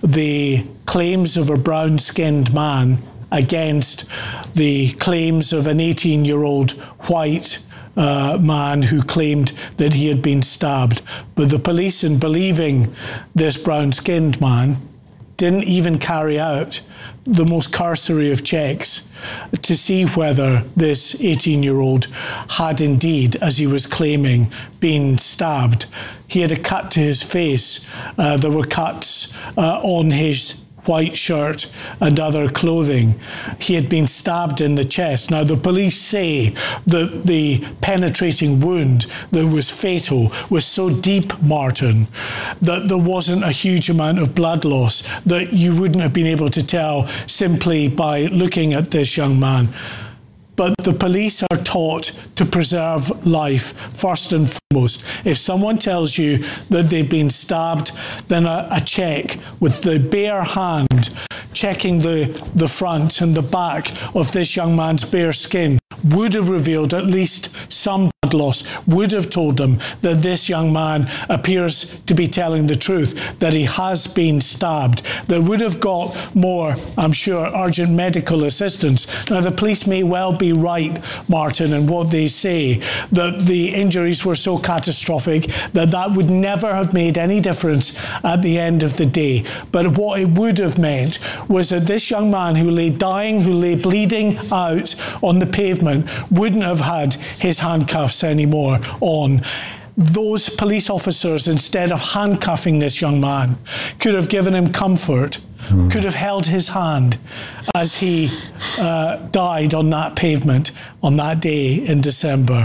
the claims of a brown-skinned man against the claims of an 18-year-old white man who claimed that he had been stabbed. But the police, in believing this brown-skinned man, didn't even carry out the most cursory of checks to see whether this 18-year-old had indeed, as he was claiming, been stabbed. He had a cut to his face. There were cuts on his white shirt and other clothing. He had been stabbed in the chest. Now, the police say that the penetrating wound that was fatal was so deep, Martin, that there wasn't a huge amount of blood loss, that you wouldn't have been able to tell simply by looking at this young man. But the police are taught to preserve life first and foremost. If someone tells you that they've been stabbed, then a check with the bare hand, checking the front and the back of this young man's bare skin, would have revealed at least some blood loss, would have told them that this young man appears to be telling the truth, that he has been stabbed. They would have got more, I'm sure, urgent medical assistance. Now, the police may well be right, Martin, in what they say, that the injuries were so catastrophic that that would never have made any difference at the end of the day. But what it would have meant was that this young man who lay dying, who lay bleeding out on the pavement, wouldn't have had his handcuffs anymore on. Those police officers, instead of handcuffing this young man, could have given him comfort, could have held his hand as he died on that pavement on that day in December.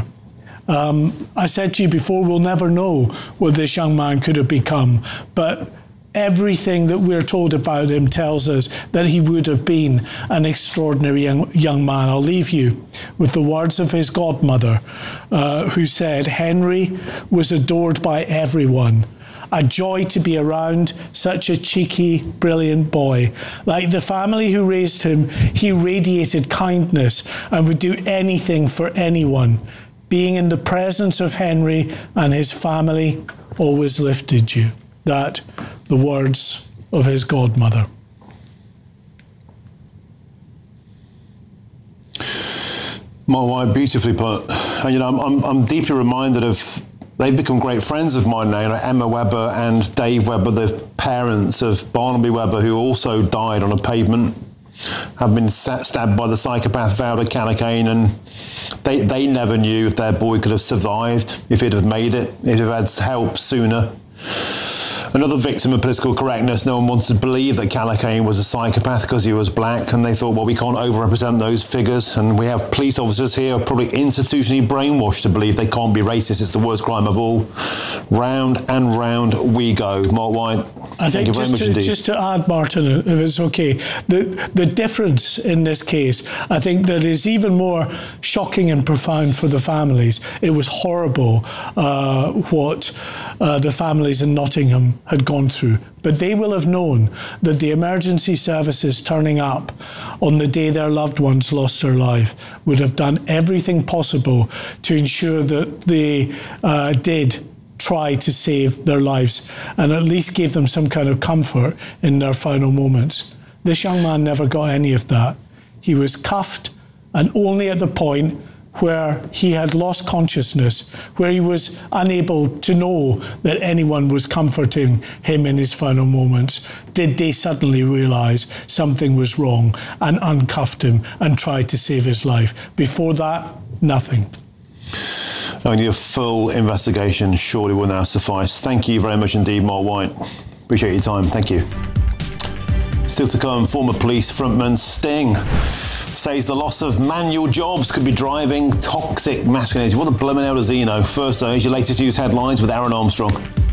I said to you before, we'll never know what this young man could have become, but everything that we're told about him tells us that he would have been an extraordinary young man. I'll leave you with the words of his godmother, who said, "Henry was adored by everyone. A joy to be around such a cheeky, brilliant boy. Like the family who raised him, he radiated kindness and would do anything for anyone. Being in the presence of Henry and his family always lifted you." That, the words of his godmother. Mark White, beautifully put. And, you know, I'm deeply reminded of, they've become great friends of mine now, you know, Emma Webber and Dave Webber, the parents of Barnaby Webber, who also died on a pavement, have been stabbed by the psychopath Valda Callicane, and they never knew if their boy could have survived, if he'd have made it, if he'd have had help sooner. Another victim of political correctness, no one wanted to believe that Callicane was a psychopath because he was black, and they thought, well, we can't overrepresent those figures, and we have police officers here probably institutionally brainwashed to believe they can't be racist. It's the worst crime of all. Round and round we go. Mark White, thank you very much indeed. Just to add, Martin, if it's okay, the difference in this case, I think that is even more shocking and profound for the families. It was horrible what the families in Nottingham had gone through, but they will have known that the emergency services turning up on the day their loved ones lost their life would have done everything possible to ensure that they did try to save their lives and at least gave them some kind of comfort in their final moments. This young man never got any of that. He was cuffed, and only at the point where he had lost consciousness, where he was unable to know that anyone was comforting him in his final moments, did they suddenly realise something was wrong and uncuffed him and tried to save his life. Before that, nothing. Only a full investigation surely will now suffice. Thank you very much indeed, Mark White. Appreciate your time. Thank you. Still to come, former police frontman Sting says the loss of manual jobs could be driving toxic masculinity. What the blooming hell does he know? First, though, here's your latest news headlines with Aaron Armstrong.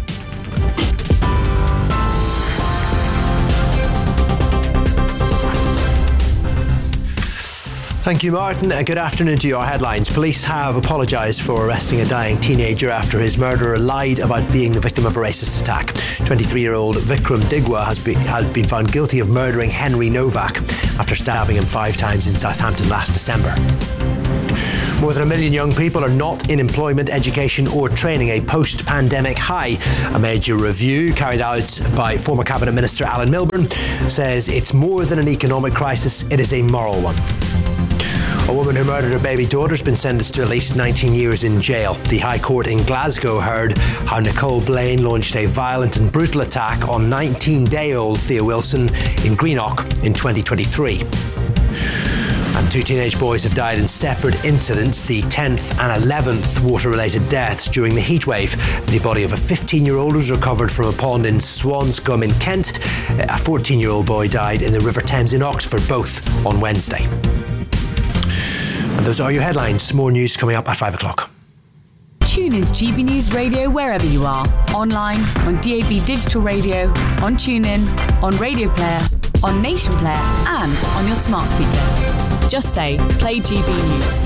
Thank you, Martin, and good afternoon to your headlines. Police have apologised for arresting a dying teenager after his murderer lied about being the victim of a racist attack. 23-year-old Vikram Digwa has been found guilty of murdering Henry Novak after stabbing him 5 times in Southampton last December. More than 1 million young people are not in employment, education or training, a post-pandemic high. A major review carried out by former Cabinet Minister Alan Milburn says it's more than an economic crisis, it is a moral one. A woman who murdered her baby daughter has been sentenced to at least 19 years in jail. The High Court in Glasgow heard how Nicole Blaine launched a violent and brutal attack on 19-day-old Thea Wilson in Greenock in 2023. And 2 teenage boys have died in separate incidents, the 10th and 11th water-related deaths during the heatwave. The body of a 15-year-old was recovered from a pond in Swanscombe in Kent. A 14-year-old boy died in the River Thames in Oxford, both on Wednesday. And those are your headlines. More news coming up at 5 o'clock. Tune into GB News Radio wherever you are. Online, on DAB Digital Radio, on TuneIn, on Radio Player, on Nation Player and on your smart speaker. Just say, play GB News.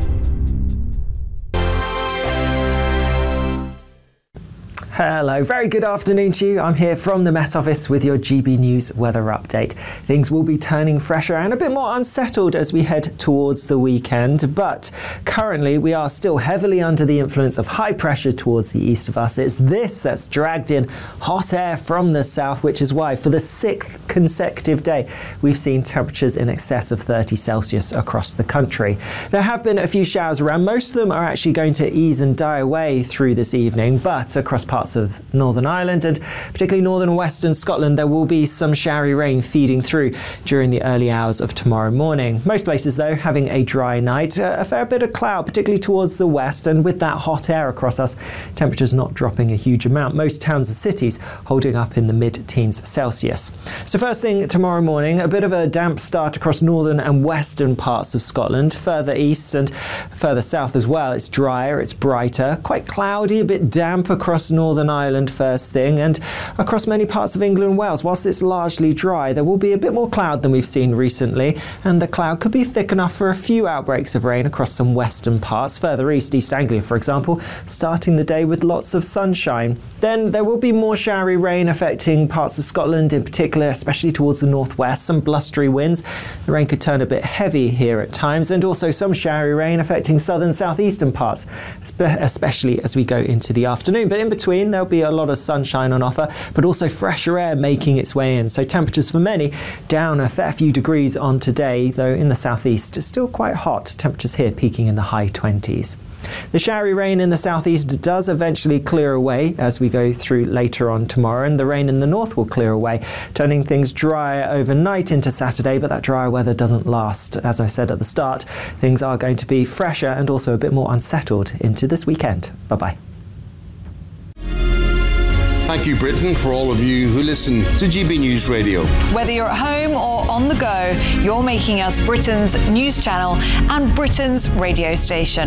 Hello, very good afternoon to you. I'm here from the Met Office with your GB News weather update. Things will be turning fresher and a bit more unsettled as we head towards the weekend, but currently we are still heavily under the influence of high pressure towards the east of us. It's this that's dragged in hot air from the south, which is why for the 6th consecutive day we've seen temperatures in excess of 30 Celsius across the country. There have been a few showers around. Most of them are actually going to ease and die away through this evening, but across parts of Northern Ireland and particularly northern and western Scotland, there will be some showery rain feeding through during the early hours of tomorrow morning. Most places, though, having a dry night, a fair bit of cloud, particularly towards the west, and with that hot air across us, temperatures not dropping a huge amount. Most towns and cities holding up in the mid-teens Celsius. So first thing tomorrow morning, a bit of a damp start across northern and western parts of Scotland. Further east and further south as well, it's drier, it's brighter, quite cloudy, a bit damp across Northern Ireland first thing, and across many parts of England and Wales. Whilst it's largely dry, there will be a bit more cloud than we've seen recently, and the cloud could be thick enough for a few outbreaks of rain across some western parts. Further east, East Anglia, for example, starting the day with lots of sunshine. Then there will be more showery rain affecting parts of Scotland in particular, especially towards the northwest. Some blustery winds. The rain could turn a bit heavy here at times, and also some showery rain affecting southern southeastern parts, especially as we go into the afternoon. But in between, there'll be a lot of sunshine on offer, but also fresher air making its way in. So temperatures for many down a fair few degrees on today, though in the southeast it's still quite hot. Temperatures here peaking in the high 20s. The showery rain in the southeast does eventually clear away as we go through later on tomorrow, and the rain in the north will clear away, turning things drier overnight into Saturday, but that drier weather doesn't last. As I said at the start, things are going to be fresher and also a bit more unsettled into this weekend. Bye-bye. Thank you, Britain, for all of you who listen to GB News Radio. Whether you're at home or on the go, you're making us Britain's news channel and Britain's radio station.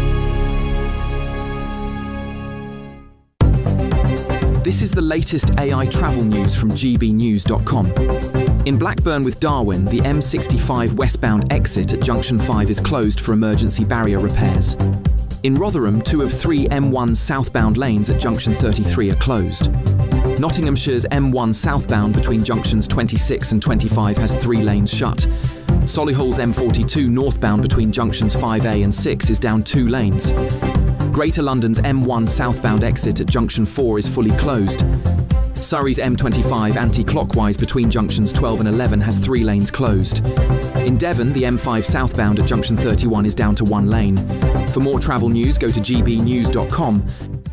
This is the latest AI travel news from gbnews.com. In Blackburn with Darwin, the M65 westbound exit at Junction 5 is closed for emergency barrier repairs. In Rotherham, 2 of 3 M1 southbound lanes at Junction 33 are closed. Nottinghamshire's M1 southbound between junctions 26 and 25 has 3 lanes shut. Solihull's M42 northbound between junctions 5A and 6 is down 2 lanes. Greater London's M1 southbound exit at junction 4 is fully closed. Surrey's M25 anti-clockwise between junctions 12 and 11 has 3 lanes closed. In Devon, the M5 southbound at junction 31 is down to 1 lane. For more travel news, go to gbnews.com.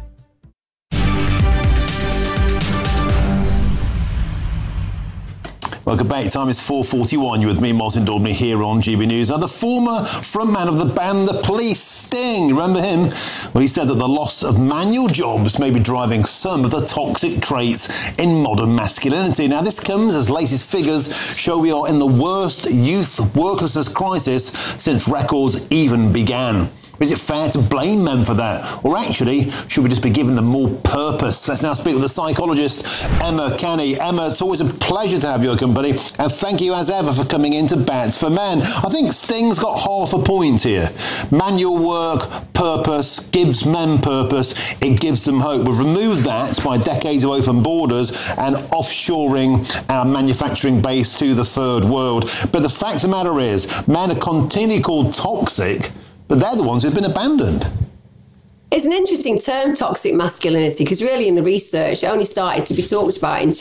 Welcome back. Time is 4:41. You're with me, Martin Daubney, here on GB News. Now, the former frontman of the band The Police, Sting, remember him? Well, he said that the loss of manual jobs may be driving some of the toxic traits in modern masculinity. Now, this comes as latest figures show we are in the worst youth worklessness crisis since records even began. Is it fair to blame men for that? Or actually, should we just be giving them more purpose? Let's now speak with the psychologist, Emma Kenny. Emma, it's always a pleasure to have your company, and thank you as ever for coming into Bat for Men. I think Sting's got half a point here. Manual work, purpose, gives men purpose, it gives them hope. We've removed that by decades of open borders and offshoring our manufacturing base to the third world. But the fact of the matter is, men are continually called toxic but they're the ones who've been abandoned. It's an interesting term, toxic masculinity, because really in the research, it only started to be talked about in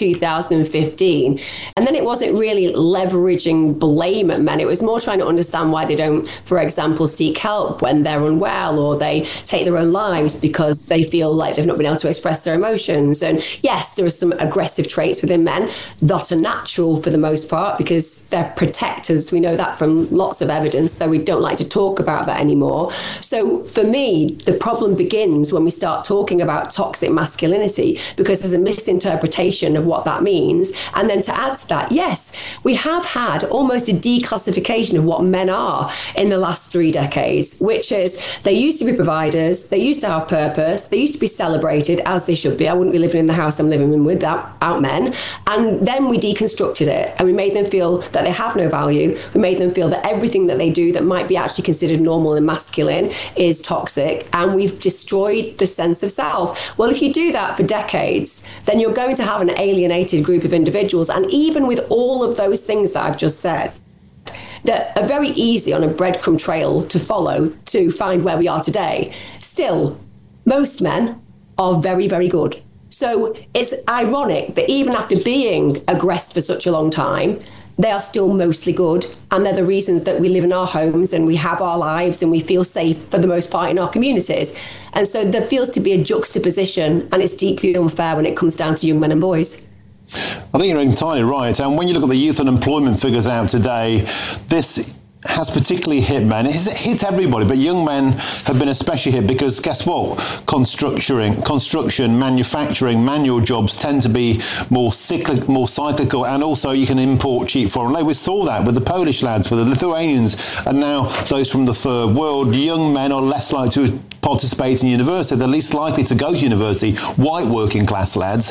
2015. And then it wasn't really leveraging blame at men. It was more trying to understand why they don't, for example, seek help when they're unwell, or they take their own lives because they feel like they've not been able to express their emotions. And yes, there are some aggressive traits within men that are natural for the most part because they're protectors. We know that from lots of evidence, so we don't like to talk about that anymore. So for me, the problem begins when we start talking about toxic masculinity, because there's a misinterpretation of what that means. And then to add to that, yes, we have had almost a declassification of what men are in the last 3 decades, which is they used to be providers, they used to have purpose, they used to be celebrated as they should be. I wouldn't be living in the house I'm living in without men. And then we deconstructed it and we made them feel that they have no value. We made them feel that everything that they do that might be actually considered normal and masculine is toxic, and we've destroyed the sense of self. Well, if you do that for decades, then you're going to have an alienated group of individuals. And even with all of those things that I've just said, that are very easy on a breadcrumb trail to follow to find where we are today, still, most men are very, very good. So it's ironic that even after being aggressed for such a long time, they are still mostly good, and they're the reasons that we live in our homes and we have our lives and we feel safe for the most part in our communities. And so there feels to be a juxtaposition, and it's deeply unfair when it comes down to young men and boys. I think you're entirely right. And when you look at the youth unemployment figures out today, this has particularly hit men. It hits everybody, but young men have been especially hit because guess what? Construction, manufacturing, manual jobs tend to be more cyclical, and also you can import cheap foreign labour. We saw that with the Polish lads, with the Lithuanians, and now those from the third world. Young men are less likely to participate in university. They're least likely to go to university. White working class lads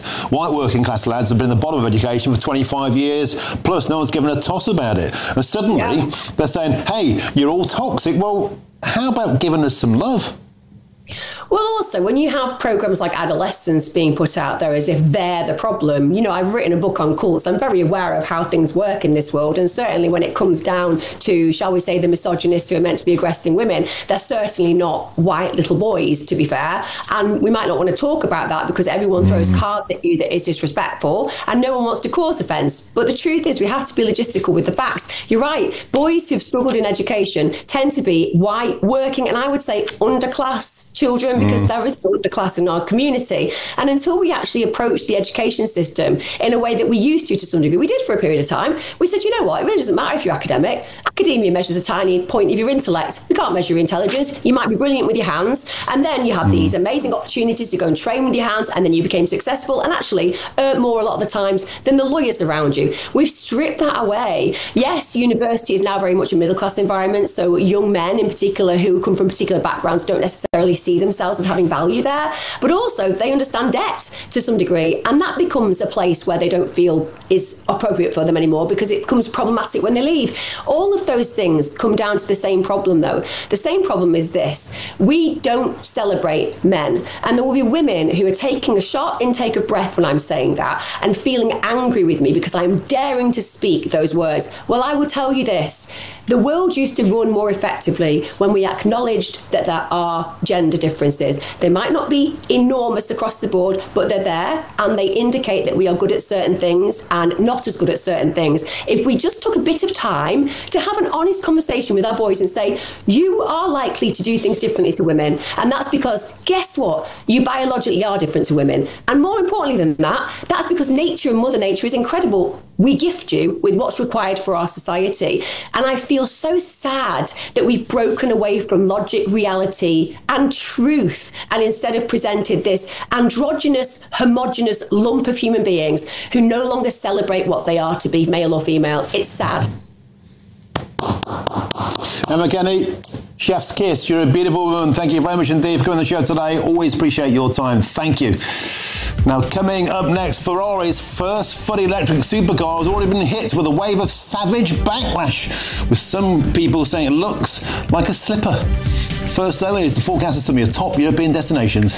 have been at the bottom of education for 25 years, plus no one's given a toss about it. And suddenly they're saying, hey, you're all toxic. Well, how about giving us some love? Well, also, when you have programs like Adolescence being put out there as if they're the problem, you know, I've written a book on cults. I'm very aware of how things work in this world. And certainly when it comes down to, shall we say, the misogynists who are meant to be aggressing women, they're certainly not white little boys, to be fair. And we might not want to talk about that because everyone throws cards at you that is disrespectful and no one wants to cause offence. But the truth is we have to be logistical with the facts. You're right. Boys who've struggled in education tend to be white, working, and I would say underclass children, because there is the class in our community. And until we actually approach the education system in a way that we used to some degree, we did for a period of time, we said, you know what, it really doesn't matter if you're academic. Academia measures a tiny point of your intellect. We can't measure your intelligence. You might be brilliant with your hands, and then you have these amazing opportunities to go and train with your hands, and then you became successful and actually earned more a lot of the times than the lawyers around you. We've stripped that away. Yes, university is now very much a middle class environment, so young men in particular who come from particular backgrounds don't necessarily see themselves as having value there, but also they understand debt to some degree, and that becomes a place where they don't feel is appropriate for them anymore because it becomes problematic when they leave. All of those things come down to the same problem though. The same problem is this: we don't celebrate men, and there will be women who are taking a sharp intake of breath when I'm saying that and feeling angry with me because I'm daring to speak those words. Well, I will tell you this: the world used to run more effectively when we acknowledged that there are gender differences. They might not be enormous across the board, but they're there, and they indicate that we are good at certain things and not as good at certain things. If we just took a bit of time to have an honest conversation with our boys and say, you are likely to do things differently to women, and that's because, guess what? You biologically are different to women. And more importantly than that, that's because nature and Mother Nature is incredible. We gift you with what's required for our society. And I feel so sad that we've broken away from logic, reality, and truth, and instead have presented this androgynous, homogenous lump of human beings who no longer celebrate what they are to be, male or female. It's sad. Emma Kenny, Chef's Kiss, you're a beautiful woman. Thank you very much indeed for coming on the show today. Always appreciate your time. Thank you. Now, coming up next, Ferrari's first fully electric supercar has already been hit with a wave of savage backlash, with some people saying it looks like a slipper. First, though, is the forecast of some of your top European destinations.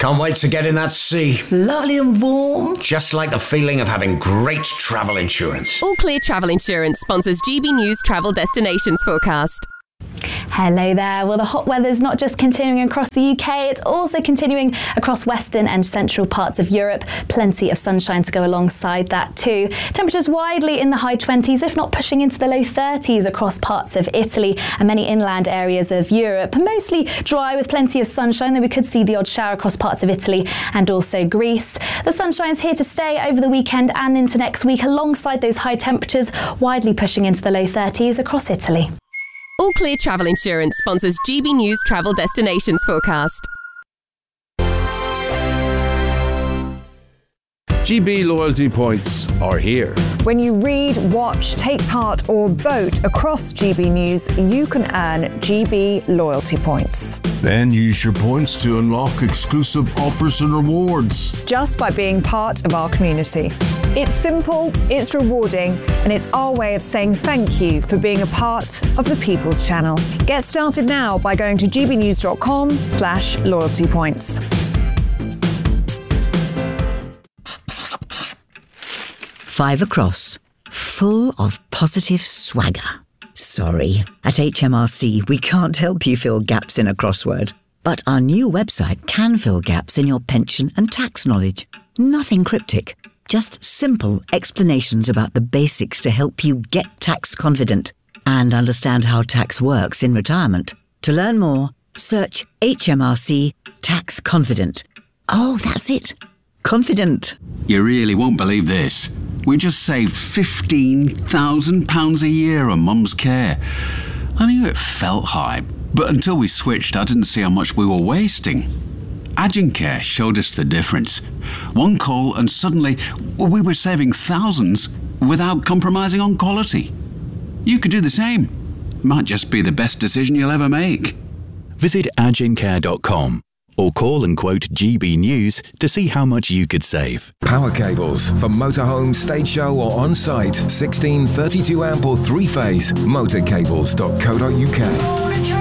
Can't wait to get in that sea. Lovely and warm. Just like the feeling of having great travel insurance. All Clear Travel Insurance sponsors GB News Travel Destinations Forecast. Hello there. Well, the hot weather's not just continuing across the UK, it's also continuing across western and central parts of Europe. Plenty of sunshine to go alongside that too. Temperatures widely in the high 20s, if not pushing into the low 30s across parts of Italy and many inland areas of Europe. Mostly dry with plenty of sunshine, though we could see the odd shower across parts of Italy and also Greece. The sunshine's here to stay over the weekend and into next week, alongside those high temperatures, widely pushing into the low 30s across Italy. All Clear Travel Insurance sponsors GB News Travel Destinations Forecast. GB loyalty points are here. When you read, watch, take part or vote across GB News, you can earn GB loyalty points. Then use your points to unlock exclusive offers and rewards. Just by being part of our community. It's simple, it's rewarding, and it's our way of saying thank you for being a part of the People's Channel. Get started now by going to gbnews.com/loyalty points. Five across, full of positive swagger. Sorry, at HMRC we can't help you fill gaps in a crossword. But our new website can fill gaps in your pension and tax knowledge. Nothing cryptic, just simple explanations about the basics to help you get tax confident and understand how tax works in retirement. To learn more, search HMRC Tax Confident. Oh, that's it. Confident. You really won't believe this. We just saved £15,000 a year on Mum's care. I knew it felt high, but until we switched, I didn't see how much we were wasting. Agincare showed us the difference. One call and suddenly we were saving thousands without compromising on quality. You could do the same. Might just be the best decision you'll ever make. Visit agincare.com or call and quote GB News to see how much you could save. Power cables for motorhome, stage show or on-site. 16, 32 amp or 3-phase. Motorcables.co.uk.